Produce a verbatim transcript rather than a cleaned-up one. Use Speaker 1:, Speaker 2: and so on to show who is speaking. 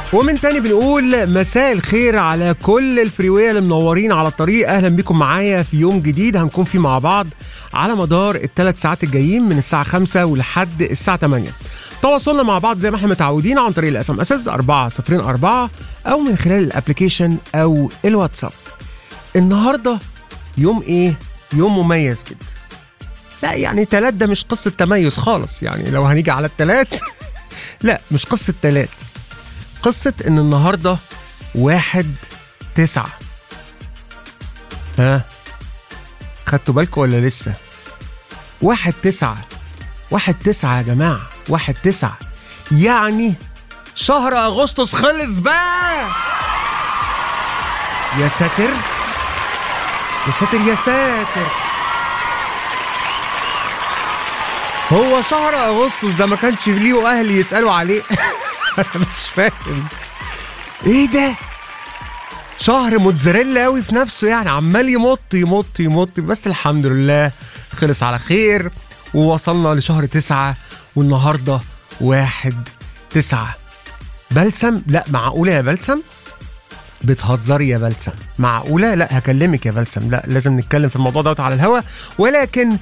Speaker 1: ومن تاني بنقول مساء الخير على كل الفريوية اللي منورين على الطريق. اهلا بكم معايا في يوم جديد هنكون فيه مع بعض على مدار الثلاث ساعات الجايين من الساعة خمسة ولحد الساعة ثمانية. تواصلنا مع بعض زي ما احنا متعودين عن طريق الاس ام اس أربعة صفر أربعة او من خلال الابليكيشن او الواتساب. النهارده يوم ايه؟ يوم مميز جدا. لا يعني تلات ده مش قصة تميز خالص، يعني لو هنيجي على التلات لا مش قصة تلات، قصة ان النهاردة واحد تسعة. ها خدتوا بالكم ولا لسه؟ واحد تسعة واحد تسعة يا جماعة، واحد تسعة يعني شهر أغسطس خلص بقى. يا ساتر يا ساتر يا ساتر. هو شهر أغسطس ده ما كانش ليه أهل يسألوا عليه؟ أنا مش فاهم إيه ده؟ شهر موتزاريلا قوي في نفسه، يعني عمال يمط يمط يمط، بس الحمد لله خلص على خير ووصلنا لشهر تسعة والنهاردة واحد تسعة. بلسم؟ لا معقولة يا بلسم؟ بتهزري يا بلسم؟ معقولة؟ لا هكلمك يا بلسم، لا لازم نتكلم في الموضوع دوت على الهوا. ولكن